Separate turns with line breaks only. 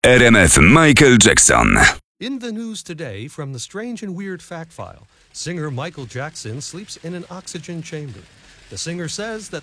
RMF Michael Jackson.
In the news today from the strange and weird fact file, singer Michael Jackson sleeps in an oxygen chamber. The singer says that